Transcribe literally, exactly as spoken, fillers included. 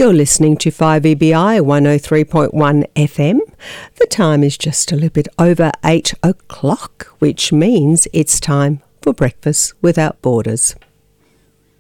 You're listening to five E B I one oh three point one F M. The time is just a little bit over eight o'clock, which means it's time for Breakfast Without Borders.